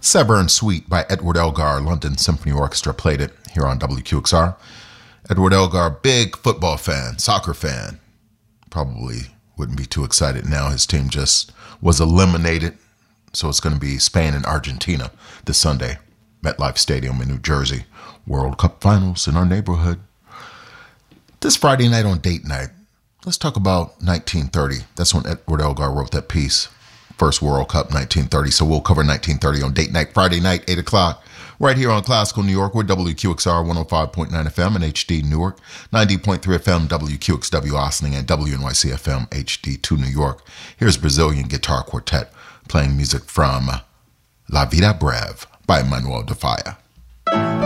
Severn Suite by Edward Elgar, London Symphony Orchestra played it here on WQXR. Edward Elgar, big football fan, soccer fan. Probably wouldn't be too excited now. His team just was eliminated. So it's going to be Spain and Argentina this Sunday. MetLife Stadium in New Jersey. World Cup finals in our neighborhood. This Friday night on Date Night, let's talk about 1930. That's when Edward Elgar wrote that piece. First World Cup, 1930. So we'll cover 1930 on Date Night, Friday night, 8 o'clock, right here on Classical New York with WQXR 105.9 FM and HD Newark, 90.3 FM, WQXW Ossining, and WNYC FM HD2 New York. Here's Brazilian Guitar Quartet playing music from La Vida Breve by Manuel de Falla.